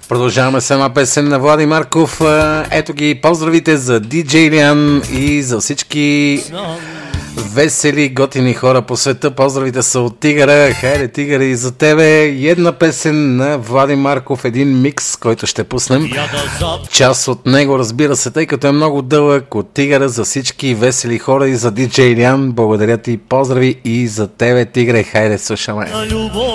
Продължаваме с една песен на Влади Марков. Ето ги поздравите за DJ Ilian и за всички весели, готини хора по света. Поздравите са от Тигъра. Хайде, Тигъра, и за тебе една песен на Влади Марков, един микс, който ще пуснем. Част от него, разбира се, тъй като е много дълъг, от Тигъра за всички весели хора и за DJ Ilian. Благодаря ти, поздрави и за тебе, Тигре. Хайде, слушаме.